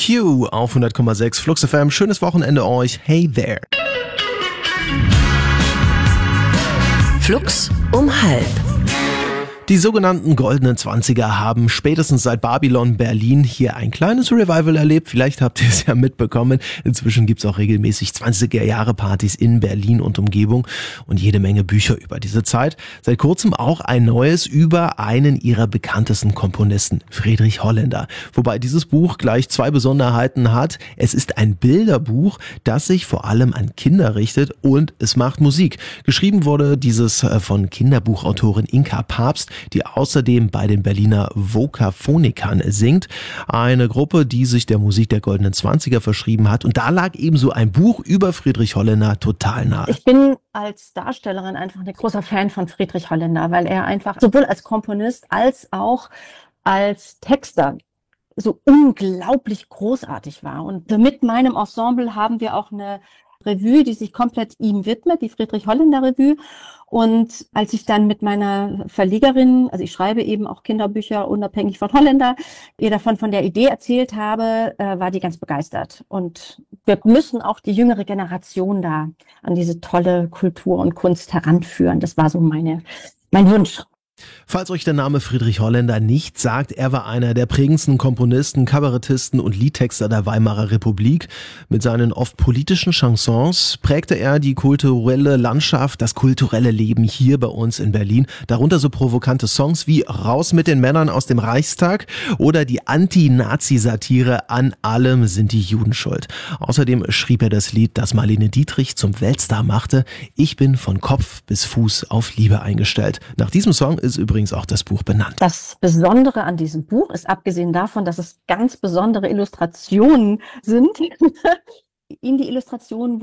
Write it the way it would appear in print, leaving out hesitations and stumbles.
Q auf 100,6 Flux FM. Schönes Wochenende euch. Hey there. Flux um 12:30. Die sogenannten goldenen 20er haben spätestens seit Babylon Berlin hier ein kleines Revival erlebt. Vielleicht habt ihr es ja mitbekommen. Inzwischen gibt's auch regelmäßig 20er-Jahre-Partys in Berlin und Umgebung und jede Menge Bücher über diese Zeit. Seit kurzem auch ein neues über einen ihrer bekanntesten Komponisten, Friedrich Holländer. Wobei dieses Buch gleich zwei Besonderheiten hat. Es ist ein Bilderbuch, das sich vor allem an Kinder richtet und es macht Musik. Geschrieben wurde dieses von Kinderbuchautorin Inka Pabst, die außerdem bei den Berliner Vokaphonikern singt. Eine Gruppe, die sich der Musik der goldenen 20er verschrieben hat. Und da lag eben so ein Buch über Friedrich Holländer total nahe. Ich bin als Darstellerin einfach ein großer Fan von Friedrich Holländer, weil er einfach sowohl als Komponist als auch als Texter so unglaublich großartig war. Und mit meinem Ensemble haben wir auch eine Revue, die sich komplett ihm widmet, die Friedrich Holländer Revue. Und als ich dann mit meiner Verlegerin, also ich schreibe eben auch Kinderbücher unabhängig von Holländer, ihr davon von der Idee erzählt habe, war die ganz begeistert. Und wir müssen auch die jüngere Generation da an diese tolle Kultur und Kunst heranführen. Das war so mein Wunsch. Falls euch der Name Friedrich Holländer nicht sagt, er war einer der prägendsten Komponisten, Kabarettisten und Liedtexter der Weimarer Republik. Mit seinen oft politischen Chansons prägte er die kulturelle Landschaft, das kulturelle Leben hier bei uns in Berlin. Darunter so provokante Songs wie Raus mit den Männern aus dem Reichstag oder die Anti-Nazi-Satire An allem sind die Juden schuld. Außerdem schrieb er das Lied, das Marlene Dietrich zum Weltstar machte. Ich bin von Kopf bis Fuß auf Liebe eingestellt. Nach diesem Song ist übrigens auch das Buch benannt. Das Besondere an diesem Buch ist, abgesehen davon, dass es ganz besondere Illustrationen sind, in die Illustrationen